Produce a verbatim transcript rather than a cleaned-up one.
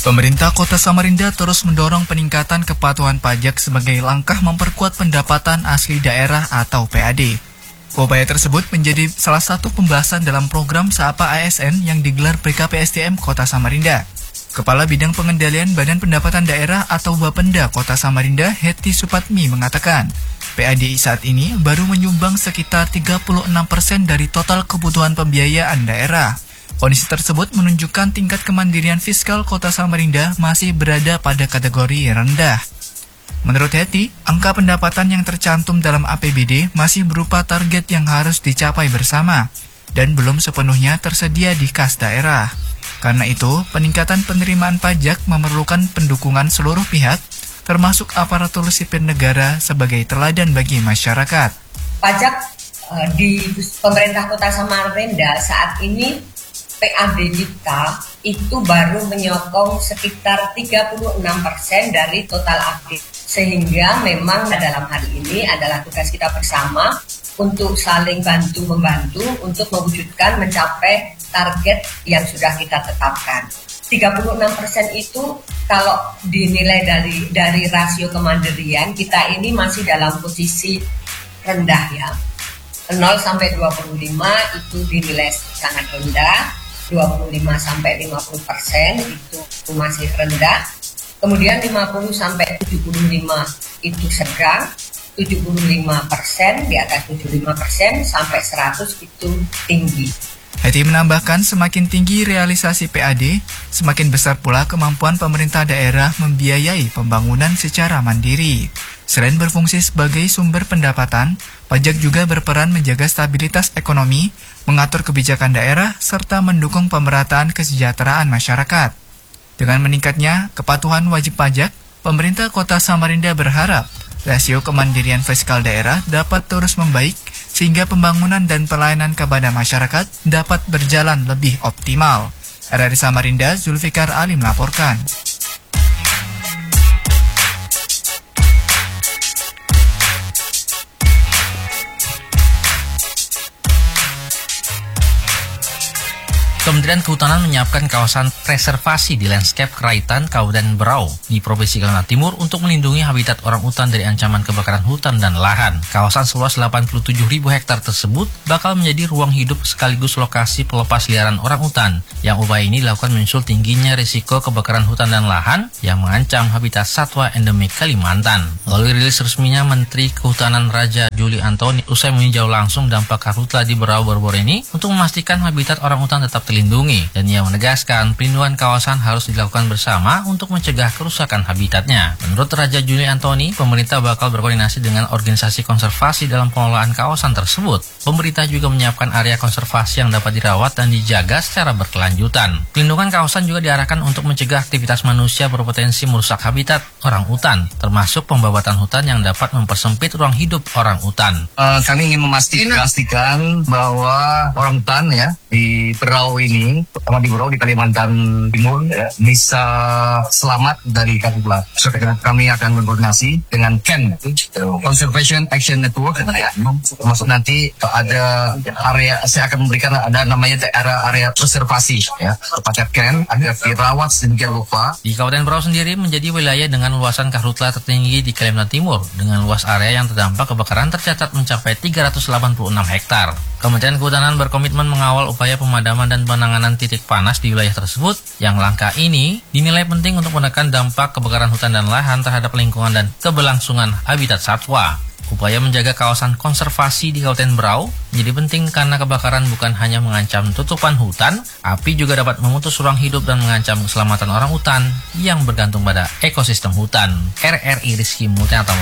Pemerintah Kota Samarinda terus mendorong peningkatan kepatuhan pajak sebagai langkah memperkuat pendapatan asli daerah atau P A D. Upaya tersebut menjadi salah satu pembahasan dalam program Sapa A S N yang digelar B K P S D M Kota Samarinda. Kepala Bidang Pengendalian Badan Pendapatan Daerah atau Bapenda Kota Samarinda, Hetty Supatmi, mengatakan P A D I saat ini baru menyumbang sekitar tiga puluh enam persen dari total kebutuhan pembiayaan daerah. Kondisi tersebut menunjukkan tingkat kemandirian fiskal Kota Samarinda masih berada pada kategori rendah. Menurut Hetty, angka pendapatan yang tercantum dalam A P B D masih berupa target yang harus dicapai bersama dan belum sepenuhnya tersedia di kas daerah. Karena itu, peningkatan penerimaan pajak memerlukan pendukungan seluruh pihak, termasuk aparatur sipil negara sebagai teladan bagi masyarakat. Pajak uh, di pemerintah Kota Samarinda saat ini P A D kita itu baru menyokong sekitar tiga puluh enam persen dari total aktif. Sehingga memang dalam hal ini adalah tugas kita bersama untuk saling bantu-membantu untuk mewujudkan mencapai target yang sudah kita tetapkan. tiga puluh enam persen itu kalau dinilai dari dari rasio kemandirian, kita ini masih dalam posisi rendah ya. nol sampai dua puluh lima itu dinilai sangat rendah. dua puluh lima sampai lima puluh persen itu masih rendah. Kemudian lima puluh sampai tujuh puluh lima itu sedang, tujuh puluh lima persen di atas tujuh puluh lima persen sampai seratus itu tinggi. Hetty menambahkan semakin tinggi realisasi P A D, semakin besar pula kemampuan pemerintah daerah membiayai pembangunan secara mandiri. Selain berfungsi sebagai sumber pendapatan, pajak juga berperan menjaga stabilitas ekonomi, mengatur kebijakan daerah, serta mendukung pemerataan kesejahteraan masyarakat. Dengan meningkatnya kepatuhan wajib pajak, pemerintah Kota Samarinda berharap rasio kemandirian fiskal daerah dapat terus membaik sehingga pembangunan dan pelayanan kepada masyarakat dapat berjalan lebih optimal. R R I Samarinda, Zulfikar Ali melaporkan. Kementerian Kehutanan menyiapkan kawasan preservasi di landscape Keraitan, Kabupaten Berau di Provinsi Kalimantan Timur untuk melindungi habitat orang utan dari ancaman kebakaran hutan dan lahan. Kawasan seluas delapan puluh tujuh ribu hektar tersebut bakal menjadi ruang hidup sekaligus lokasi pelepas liaran orang utan. Yang upaya ini dilakukan menyusul tingginya risiko kebakaran hutan dan lahan yang mengancam habitat satwa endemik Kalimantan. Melalui rilis resminya, Menteri Kehutanan Raja Juli Antoni usai meninjau langsung dampak karhutla di Berau Baru-baru ini untuk memastikan habitat orang utan tetap terlindungi, dan ia menegaskan pelindungan kawasan harus dilakukan bersama untuk mencegah kerusakan habitatnya. Menurut Raja Juli Antoni, pemerintah bakal berkoordinasi dengan organisasi konservasi dalam pengelolaan kawasan tersebut. Pemerintah juga menyiapkan area konservasi yang dapat dirawat dan dijaga secara berkelanjutan. Pelindungan kawasan juga diarahkan untuk mencegah aktivitas manusia berpotensi merusak habitat orang utan, termasuk pembabatan hutan yang dapat mempersempit ruang hidup orang utan. Uh, kami ingin memastikan bahwa orang utan ya di Berau ini, terutama di Berau di Kalimantan Timur ya, bisa selamat dari karhutla. So, kami akan berkoordinasi dengan K E N, Conservation Action Network, ya, termasuk nanti ada area, saya akan memberikan ada namanya area-area konservasi ya kepada K E N agar dirawat sedemikian rupa. Di Kabupaten Berau sendiri menjadi wilayah dengan luasan karhutla tertinggi di Kalimantan Timur, dengan luas area yang terdampak kebakaran tercatat mencapai tiga ratus delapan puluh enam hektar. Kementerian Kehutanan berkomitmen mengawal upaya pemadaman dan penanganan titik panas di wilayah tersebut, yang langkah ini dinilai penting untuk menekan dampak kebakaran hutan dan lahan terhadap lingkungan dan keberlangsungan habitat satwa. Upaya menjaga kawasan konservasi di Kabupaten Berau menjadi penting karena kebakaran bukan hanya mengancam tutupan hutan, api juga dapat memutus ruang hidup dan mengancam keselamatan orang utan yang bergantung pada ekosistem hutan. R R I Rizky Mutianto